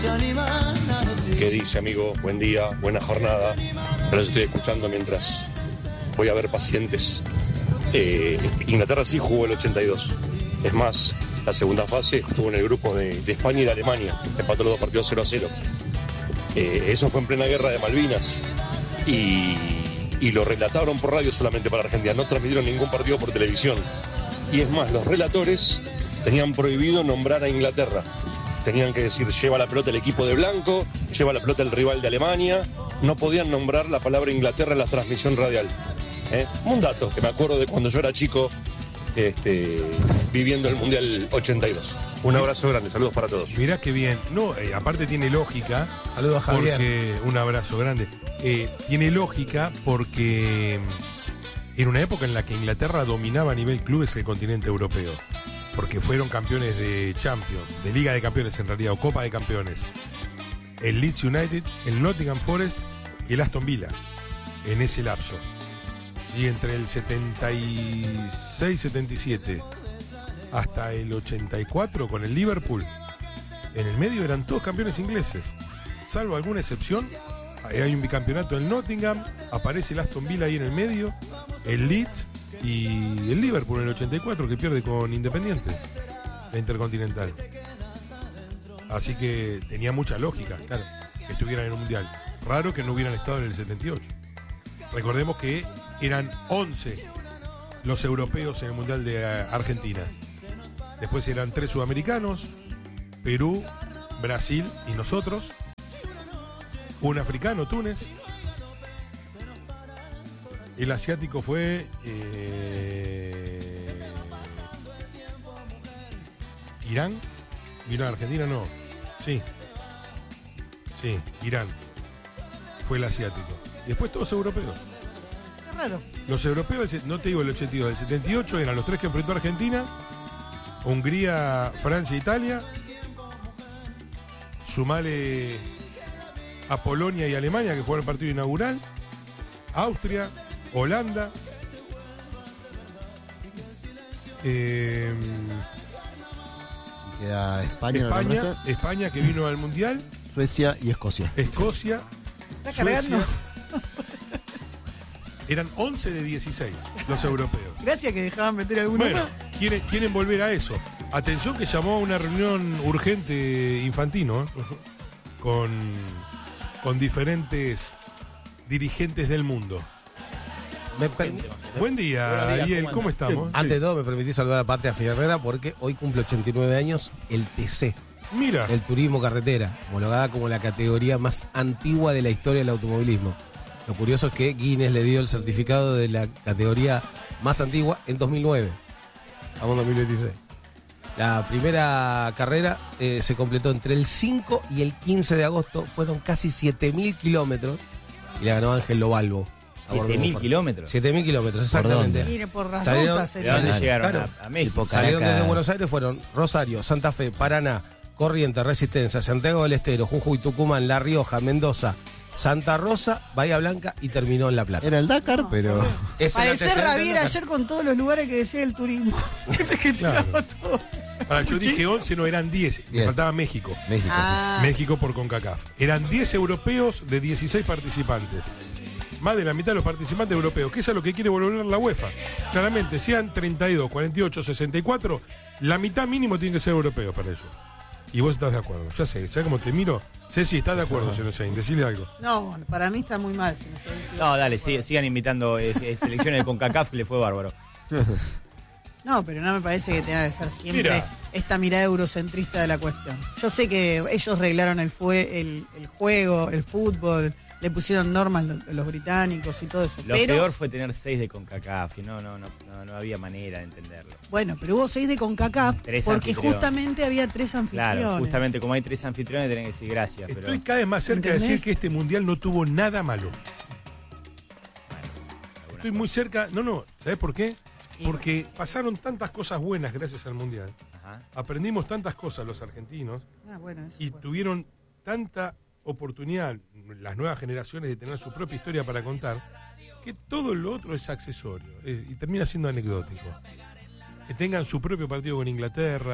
¿Qué dice, amigo? Buen día, buena jornada. Pero estoy escuchando mientras voy a ver pacientes. Inglaterra sí jugó el 82. Es más, la segunda fase estuvo en el grupo de España y de Alemania. Empató los dos partidos 0-0. Eso fue en plena guerra de Malvinas. Y lo relataron por radio solamente para Argentina. No transmitieron ningún partido por televisión. Y es más, los relatores tenían prohibido nombrar a Inglaterra. Tenían que decir, lleva la pelota el equipo de blanco, lleva la pelota el rival de Alemania. No podían nombrar la palabra Inglaterra en la transmisión radial. Un dato que me acuerdo de cuando yo era chico, viviendo el Mundial 82. Un abrazo grande, saludos para todos. Mirá qué bien. No, aparte tiene lógica. Saludos a Javier. Porque, un abrazo grande. Tiene lógica porque en una época en la que Inglaterra dominaba a nivel clubes el continente europeo. Porque fueron campeones de Champions, de Liga de Campeones en realidad, o Copa de Campeones. El Leeds United, el Nottingham Forest y el Aston Villa, en ese lapso. Y entre el 76-77 hasta el 84 con el Liverpool, en el medio eran todos campeones ingleses. Salvo alguna excepción, hay un bicampeonato en Nottingham, aparece el Aston Villa ahí en el medio, el Leeds y el Liverpool en el 84 que pierde con Independiente, la Intercontinental. Así que tenía mucha lógica, claro, que estuvieran en un mundial. Raro que no hubieran estado en el 78. Recordemos que eran 11 los europeos en el mundial de Argentina. Después eran 3 sudamericanos, Perú, Brasil y nosotros. Un africano, Túnez. El asiático fue Irán. ¿Vino a Argentina? No. Sí, Irán. Fue el asiático. Y después todos europeos. Qué raro. Los europeos, no te digo el 82, el 78 eran los 3 que enfrentó a Argentina. Hungría, Francia, Italia. Sumale a Polonia y Alemania que jugaron el partido inaugural. Austria, Holanda. Queda España que vino al Mundial. Suecia y Escocia. ¿Está cargando? Eran 11 de 16 los europeos. Gracias que dejaban meter alguno Bueno, más. quieren volver a eso. Atención que llamó a una reunión urgente Infantino con diferentes dirigentes del mundo. Buen día, Ariel, ¿cómo estamos? Antes de todo, me permití saludar a Patria Fierrera porque hoy cumple 89 años el TC. Mira. El turismo carretera, homologada como la categoría más antigua de la historia del automovilismo. Lo curioso es que Guinness le dio el certificado de la categoría más antigua en 2009. Vamos en 2026. La primera carrera se completó entre el 5 y el 15 de agosto. Fueron casi 7.000 kilómetros y la ganó Ángel Lobalbo. 7.000 kilómetros. 7.000 kilómetros, exactamente. Mire, por las Salieron, rutas. ¿De dónde llegaron? Claro. A México. Salieron desde Buenos Aires, fueron Rosario, Santa Fe, Paraná, Corrientes, Resistencia, Santiago del Estero, Jujuy, Tucumán, La Rioja, Mendoza, Santa Rosa, Bahía Blanca y terminó en La Plata. Era el Dakar, pero... Parecer Raviera ayer con todos los lugares que decía el turismo. Que Claro. tiraba todo. Ahora, yo dije 11, no eran 10. Me faltaba México. México, México por CONCACAF. Eran 10 europeos de 16 participantes. Más de la mitad de los participantes europeos, que eso es lo que quiere volver la UEFA. Claramente, sean 32, 48, 64, la mitad mínimo tiene que ser europeos para eso. Y vos estás de acuerdo. Ya sé, ¿sabes cómo te miro? Sé si estás de acuerdo, Senosein, decirle algo. No, para mí está muy mal. No, dale, sigan invitando selecciones de CONCACAF, que le fue bárbaro. No, pero no me parece que tenga que ser siempre esta mirada eurocentrista de la cuestión. Yo sé que ellos reglaron el juego, el fútbol, le pusieron normas los británicos y todo eso. Lo peor fue tener 6 de CONCACAF, que no había manera de entenderlo. Bueno, pero hubo 6 de CONCACAF porque justamente había 3 anfitriones. Claro, justamente como hay 3 anfitriones tenés que decir gracias. Estoy cada vez más cerca de decir que este mundial no tuvo nada malo. Estoy muy cerca, ¿sabés por qué? Porque pasaron tantas cosas buenas gracias al mundial. Ajá. Aprendimos tantas cosas los argentinos y tuvieron tanta oportunidad las nuevas generaciones de tener su propia historia para contar, que todo lo otro es accesorio y termina siendo anecdótico. Que tengan su propio partido con Inglaterra,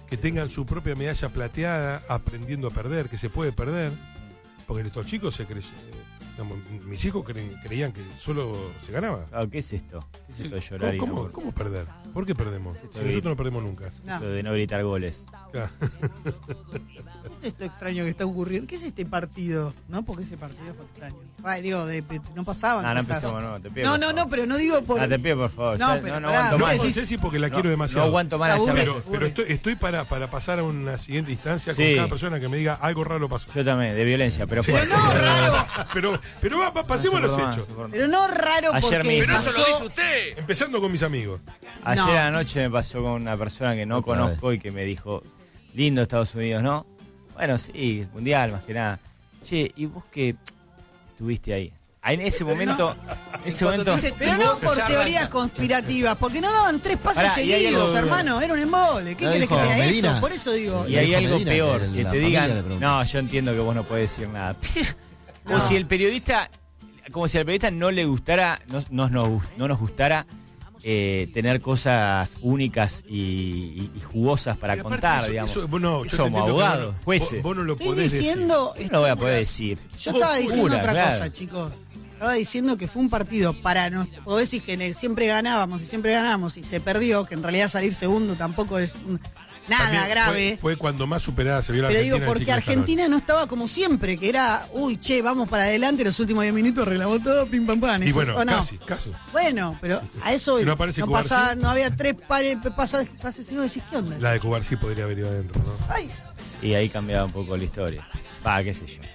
que tengan su propia medalla plateada, aprendiendo a perder, que se puede perder. Porque estos chicos mis hijos creían que solo se ganaba. Claro, ¿qué es esto? ¿Qué es esto de llorar? ¿Cómo perder? ¿Por qué perdemos? Si nosotros no perdemos nunca. Esto de no gritar goles. Claro. ¿Qué es esto extraño que está ocurriendo? ¿Qué es este partido? ¿No? Porque ese partido fue extraño. Digo, no pasaban. No empecemos, no, te pido. No, pero no digo por. Te pido, por favor. No, pero no aguanto más. No sé si porque la quiero demasiado. No aguanto más la charla. Pero estoy para pasar a una siguiente instancia con cada persona que me diga algo raro pasó. Yo también, de violencia, pero Pero no raro. pero pasemos a los hechos. Pero no raro ayer porque Pero pasó... eso lo dice usted. Empezando con mis amigos. Ayer anoche me pasó con una persona que no conozco y que me dijo, lindo Estados Unidos, ¿no? Bueno, sí, mundial más que nada. Che, ¿y vos qué estuviste ahí? En ese momento... Pero no por teorías conspirativas, porque no daban 3 pases seguidos, hermano, era un embole. ¿Qué querés que te diga eso? Por eso digo. Y hay algo peor, que te digan, no, yo entiendo que vos no podés decir nada. Como si al periodista no le gustara, no nos gustara tener cosas únicas y jugosas para contar, digamos. Somos abogados, jueces. Vos no lo Estoy podés diciendo, decir. No lo voy a poder decir. Yo estaba diciendo otra cosa, chicos. Estaba diciendo que fue un partido para nosotros. Vos decís que siempre ganábamos y se perdió, que en realidad salir segundo tampoco es nada también grave. Fue cuando más superada se vio la Argentina. Pero digo, porque Argentina no estaba como siempre, que era, vamos para adelante, los últimos 10 minutos arreglamos todo, pim pam pam. Y bueno, casi. Bueno, pero a eso no pasaba, no había 3 pases y vos decís, ¿qué onda? La de Cubarsí podría haber ido adentro, ¿no? Ay. Y ahí cambiaba un poco la historia. Qué sé yo.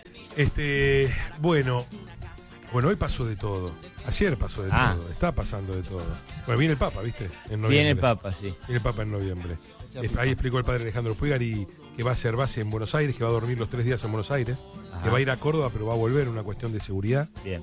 Bueno, hoy pasó de todo. Ayer pasó de todo. Está pasando de todo. Bueno, viene el Papa, ¿viste? En noviembre. Viene el Papa, sí. Viene el Papa en noviembre. Ahí explicó el padre Alejandro Puigari que va a hacer base en Buenos Aires, que va a dormir los 3 días en Buenos Aires, que va a ir a Córdoba, pero va a volver, una cuestión de seguridad. Bien.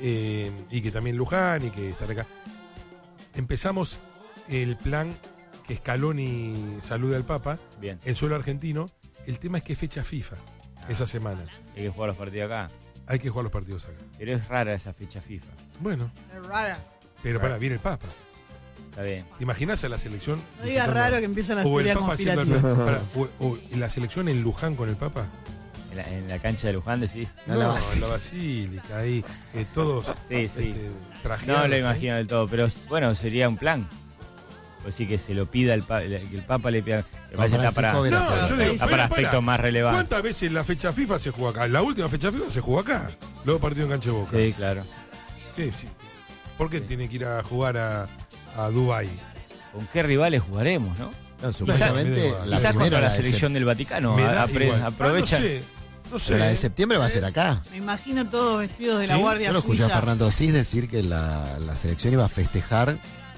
Y que también Luján y que estar acá. Empezamos el plan que Scaloni salude al Papa. Bien. En suelo argentino. El tema es que es fecha FIFA esa semana. Hay que jugar los partidos acá. Hay que jugar los partidos acá. Pero es rara esa fecha FIFA. Bueno. Es rara. Pero viene el Papa. Está bien. ¿Te imaginás a la selección? No digas raro que empiezan las teorías conspirativas. O la selección en Luján con el Papa. En la cancha de Luján decís. No, en la basílica, ahí, todos sí. trajeados. No lo imagino del todo, pero bueno, sería un plan. Pues sí que se lo pida que el Papa le pida. Me parece que está para aspectos más relevantes. ¿Cuántas veces la fecha FIFA se jugó acá? La última fecha FIFA se jugó acá. Luego partido en cancha de Boca. Sí, claro. Sí. ¿Por qué tiene que ir a jugar a Dubái? ¿Con qué rivales jugaremos, no? Supuestamente quizás contra la selección del Vaticano. Aprovechan. No sé. Pero la de septiembre va a ser acá. Me imagino todos vestidos de la Guardia Suiza. Yo lo escuché a Fernando Asís decir que la selección iba a festejar,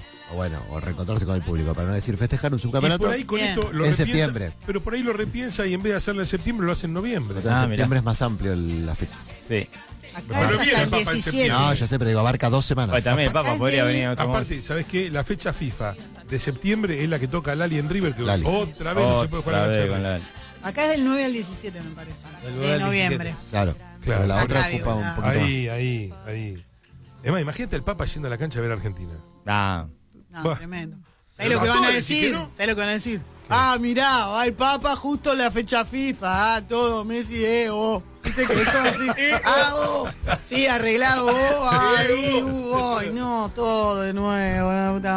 o reencontrarse con el público, para no decir festejar un subcampeonato. Y por ahí con esto lo en septiembre. Pero por ahí lo repiensa y en vez de hacerlo en septiembre lo hace en noviembre. O sea, en septiembre es más amplio la fecha. Sí. Acá es hasta el 17. No, ya sé, pero digo, abarca 2 semanas. Pues también el Papa podría venir en otro momento. Aparte, ¿sabes qué? La fecha FIFA de septiembre es la que toca Lali en River, que Lali. Otra vez no se puede jugar en la cancha. Acá es del 9 al 17, me parece. De noviembre. Claro. Pero la otra ocupa un poquito ahí. Además, imagínate el Papa yendo a la cancha a ver a Argentina. No, tremendo. ¿Sabés lo que van a decir? ¿Sabés lo que van a decir? Mirá, va el Papa justo en la fecha FIFA. Todo, Messi, ¿Viste que todo así? Sí, arreglado, ahí, no, todo de nuevo, la puta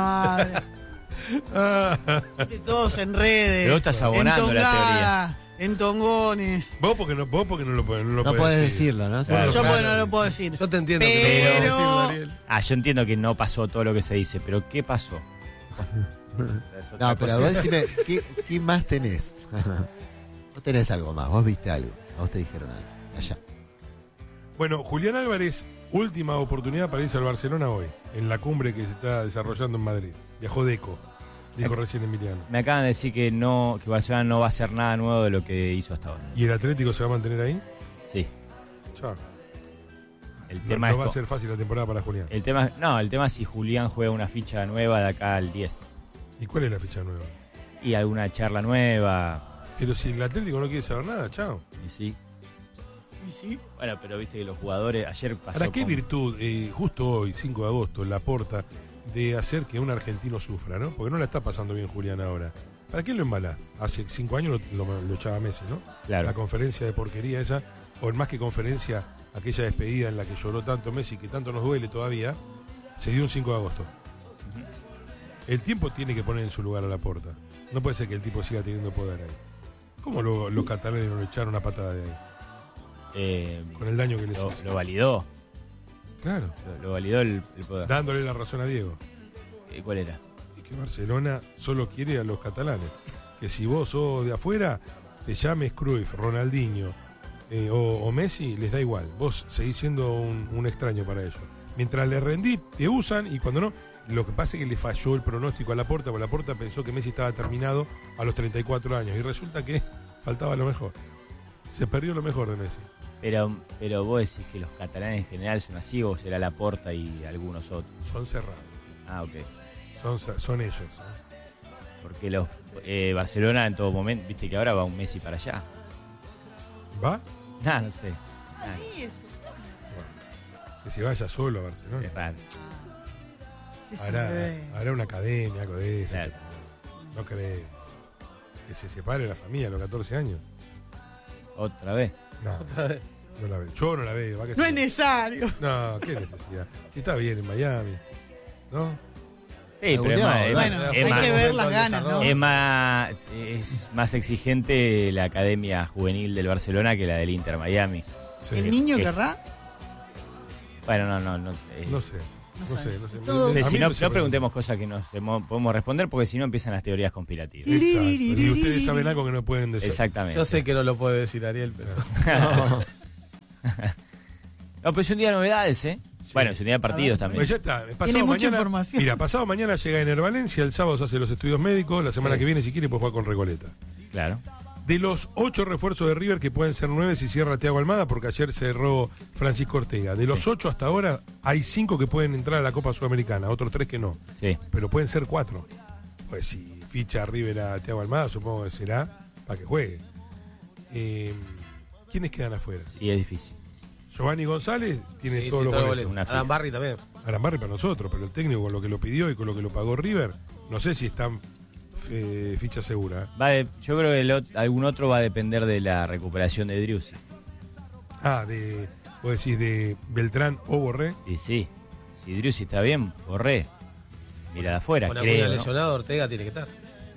madre. Viste, todos en redes. Pero estás abonando la teoría. En tongones. Vos porque no lo podés decirlo, ¿no? Claro, yo porque no lo puedo decir. Yo te entiendo. Pero... yo entiendo que no pasó todo lo que se dice, pero ¿qué pasó? No, pero vos decime, ¿qué más tenés? Vos tenés algo más, vos viste algo, a vos te dijeron algo, allá. Bueno, Julián Álvarez, última oportunidad para irse al Barcelona hoy, en la cumbre que se está desarrollando en Madrid. Viajó Deco, dijo recién Emiliano. Me acaban de decir que Barcelona no va a hacer nada nuevo de lo que hizo hasta ahora. ¿Y el Atlético se va a mantener ahí? Sí. Chao. No va a ser fácil la temporada para Julián. El tema es si Julián juega una ficha nueva de acá al 10. ¿Y cuál es la ficha nueva? Y alguna charla nueva. Pero si el Atlético no quiere saber nada, chao. Y sí. ¿Y sí? Bueno, pero viste que los jugadores ayer pasó. ¿Para qué virtud, justo hoy, 5 de agosto, Laporta, de hacer que un argentino sufra, ¿no? Porque no la está pasando bien Julián ahora. ¿Para qué lo embalás? Hace 5 años lo echaba Messi, ¿no? Claro. La conferencia de porquería esa, o más que conferencia, aquella despedida en la que lloró tanto Messi, que tanto nos duele todavía, se dio un 5 de agosto. El tiempo tiene que poner en su lugar a Laporta. No puede ser que el tipo siga teniendo poder ahí. ¿Cómo los catalanes no le echaron una patada de ahí? Con el daño que les hizo. Lo validó. Claro. Lo validó el poder. Dándole la razón a Diego. ¿Cuál era? Y que Barcelona solo quiere a los catalanes. Que si vos sos de afuera, te llames Cruyff, Ronaldinho o Messi, les da igual. Vos seguís siendo un extraño para ellos. Mientras le rendís, te usan, y cuando no... Lo que pasa es que le falló el pronóstico a Laporta, porque Laporta pensó que Messi estaba terminado a los 34 años, y resulta que faltaba lo mejor. Se perdió lo mejor de Messi. Pero vos decís que los catalanes en general son así, o será Laporta y algunos otros. Son cerrados. Ah, ok. Son ellos. Porque los Barcelona en todo momento, viste que ahora va un Messi para allá. ¿Va? No sé. Que se vaya solo a Barcelona. Es raro. Hará una academia, algo de eso. Claro. No creo. Que se separe la familia a los 14 años. ¿Otra vez? No, no la veo. Yo no la veo. No es necesario. No, qué necesidad. Si está bien en Miami, ¿no? Sí, pero hay que ver las ganas, ¿no? Es más exigente la academia juvenil del Barcelona que la del Inter Miami. Sí. ¿El niño querrá? Bueno, no. No sé. No sé. Si no preguntemos cosas que no podemos responder, porque si no empiezan las teorías conspirativas. Exacto. Y ustedes saben algo que no pueden decir. Exactamente. Yo sé que no lo puede decir Ariel, pero... No, pero es un día de novedades, ¿eh? Sí. Bueno, es un día de partidos también. Pues ya está. Tiene mucha información. Mira, pasado mañana llega Ener Valencia, el sábado se hace los estudios médicos, la semana que viene, si quiere, puede jugar con Recoleta. Claro. De los 8 refuerzos de River, que pueden ser 9 si cierra Thiago Almada, porque ayer cerró Francisco Ortega. De los 8 hasta ahora, hay 5 que pueden entrar a la Copa Sudamericana, otros 3 que no. Sí. Pero pueden ser 4. Pues si ficha a River a Thiago Almada, supongo que será para que juegue. ¿Quiénes quedan afuera? Y es difícil. Giovanni González tiene todos los boletos. Adam Barry también. Adam Barry para nosotros, pero el técnico con lo que lo pidió y con lo que lo pagó River, no sé si están ficha segura. Yo creo que algún otro va a depender de la recuperación de Driussi. Vos decís de Beltrán o Borré. Y sí, si Driussi está bien, Borré. Mira de afuera, Con creo, Acuña lesionado, Ortega tiene que estar.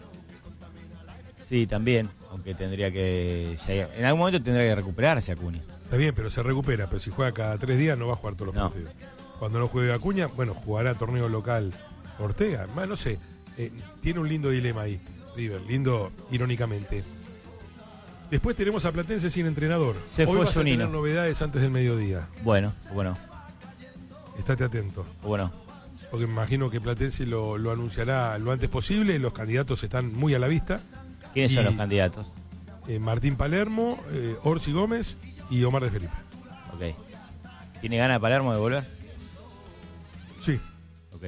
Sí, también, aunque tendría que... En algún momento tendría que recuperarse Acuña. Está bien, pero se recupera, pero si juega cada 3 días no va a jugar todos los partidos. Cuando no juegue Acuña, bueno, jugará torneo local Ortega. Más no sé, tiene un lindo dilema ahí, River, lindo irónicamente. Después tenemos a Platense sin entrenador. Se Hoy fue vas a Zunino. tener novedades antes del mediodía. Bueno. Estate atento. Porque me imagino que Platense lo anunciará lo antes posible. Los candidatos están muy a la vista. ¿Quiénes son los candidatos? Martín Palermo, Orsi Gómez y Omar de Felipe. Ok. ¿Tiene ganas Palermo de volver? Sí. Ok.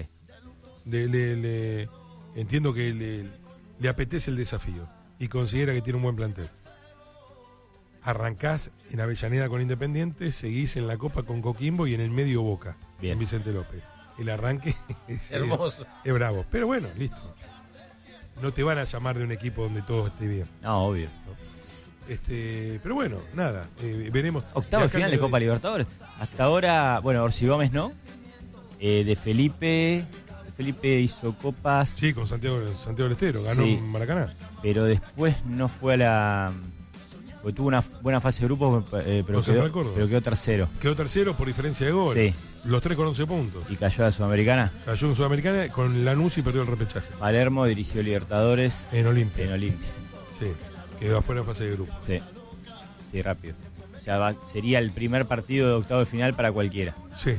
Entiendo que le apetece el desafío y considera que tiene un buen plantel. Arrancás en Avellaneda con Independiente, seguís en la Copa con Coquimbo y en el medio Boca, bien, con Vicente López. El arranque hermoso. Es bravo. Pero bueno, listo. No te van a llamar de un equipo donde todo esté bien. No, obvio. Pero bueno, nada, veremos. Octavo de final de Copa Libertadores. Hasta ahora, bueno, Orsi Gómez no. De Felipe hizo copas. Sí, con Santiago del Estero, ganó en Maracaná. Pero después no fue a la... Porque tuvo una buena fase de grupos, pero quedó tercero. Quedó tercero por diferencia de gol. Sí. Los 3 con 11 puntos. ¿Y cayó a la Sudamericana? Cayó en Sudamericana con Lanús y perdió el repechaje. Palermo dirigió Libertadores. En Olimpia. Sí. Quedó afuera en fase de grupo. Sí, rápido. O sea, sería el primer partido de octavo de final para cualquiera. Sí.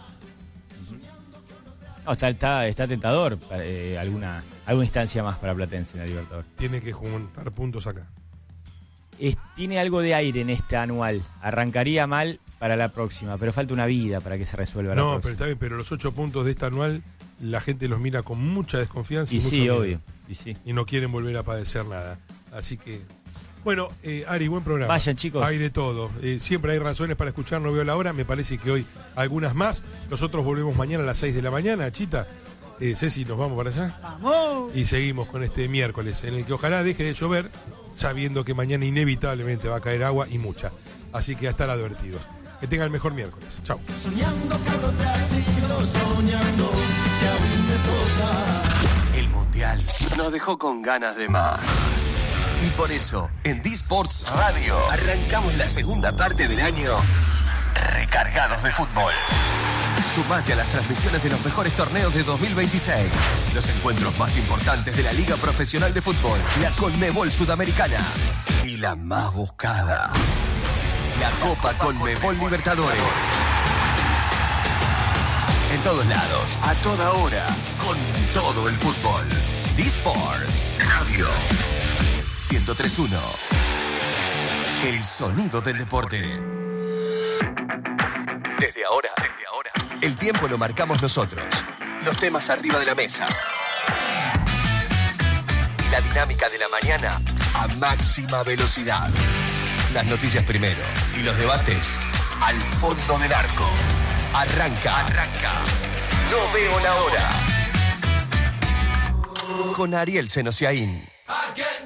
No, está tentador alguna instancia más para Platense en la Libertadores. Tiene que juntar puntos acá. Tiene algo de aire en este anual. Arrancaría mal para la próxima, pero falta una vida para que se resuelva la próxima. No, pero está bien, pero los 8 puntos de este anual la gente los mira con mucha desconfianza. Y mucho sí, miedo. obvio. Y no quieren volver a padecer nada. Así que, bueno, Ari, buen programa. Vayan, chicos. Hay de todo. Siempre hay razones para escuchar, no veo la hora. Me parece que hoy algunas más. Nosotros volvemos mañana a las 6 de la mañana, Chita. Ceci, ¿nos vamos para allá? ¡Vamos! Y seguimos con este miércoles, en el que ojalá deje de llover, sabiendo que mañana inevitablemente va a caer agua y mucha. Así que a estar advertidos. Que tengan el mejor miércoles. Chau. El Mundial nos dejó con ganas de más. Y por eso, en D-Sports Radio, arrancamos la segunda parte del año recargados de fútbol. Sumate a las transmisiones de los mejores torneos de 2026. Los encuentros más importantes de la Liga Profesional de Fútbol, la Conmebol Sudamericana y la más buscada, la Copa Conmebol Libertadores. En todos lados, a toda hora, con todo el fútbol. D-Sports Radio 103.1. El sonido del deporte. Desde ahora, el tiempo lo marcamos nosotros. Los temas arriba de la mesa. Y la dinámica de la mañana a máxima velocidad. Las noticias primero y los debates al fondo del arco. Arranca. No veo la hora. Con Ariel Senosiaín.